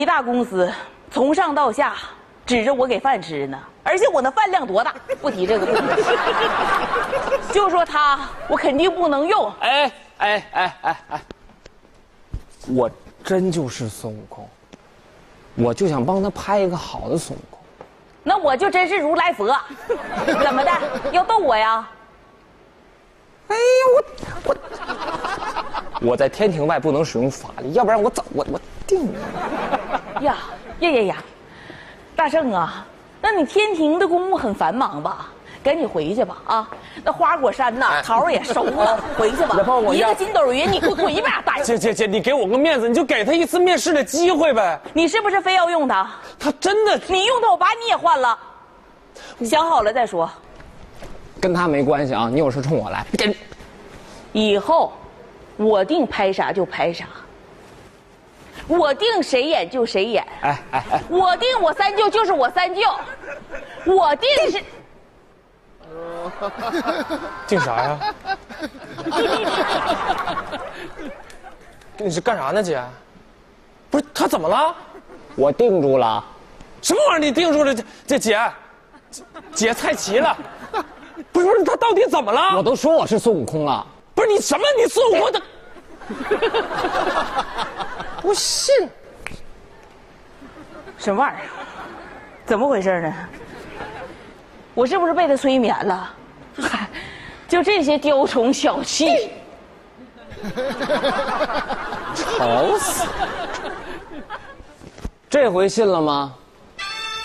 一大公司从上到下指着我给饭吃呢，而且我那饭量多大，不提这个不提，就说他我肯定不能用。 哎，我真就是孙悟空，我就想帮他拍一个好的孙悟空。 那我就真是如来佛，怎么的？要逗我呀？ 哎呀，我在天庭外不能使用法力，要不然我早我定了。 呀，大圣啊，那你天庭的公务很繁忙吧？赶紧回去吧啊！那花果山呐，桃也熟了，回去吧。一个筋斗云，你给我滚一边待着！ 姐，你给我个面子，你就给他一次面试的机会呗。 你是不是非要用他？ 他真的， 你用他，我把你也换了。想好了再说。 跟他没关系啊，你有事冲我来。 以后我定拍啥就拍啥，我定谁演就谁演。 哎， 我定我三舅就是我三舅，我定是。 定啥呀？你是干啥呢，姐？不是他怎么了？我定住了。什么玩意儿？你定住了？这姐菜齐了。不是他到底怎么了？我都说我是孙悟空了。不是你什么？你孙悟空的？不信。 什么玩意儿？怎么回事呢？我是不是被他催眠了？嗨，就这些雕虫小技， 吵死！这回信了吗？